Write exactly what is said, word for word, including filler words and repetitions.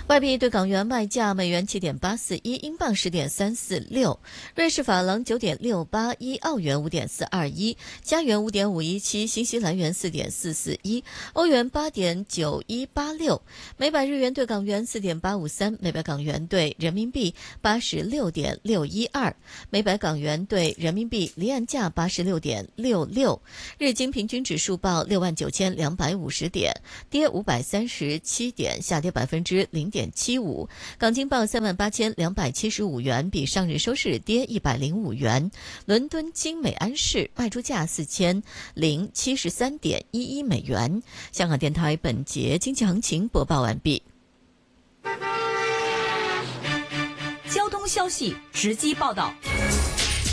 外币对港元卖价：美元七点八四一，英镑十点三四六，瑞士法郎九点六八一，澳元五点四二一，加元五点五一七，新西兰元四点四四一，欧元八点九一八六，每百日元对港元四点八五三，每百港元对人民币八十六点六一二，每百港元对人民币离岸价八十六点六六。日经平均指数报六万九千两百五十点，跌五百三十七点，下跌百分之零点七五。港金报三万八千两百七十五元，比上日收市跌一百零五元。伦敦金美安士卖出价四千零七十三点一一美元。香港电台本节经济行情播报完毕。 交通消息直击报道。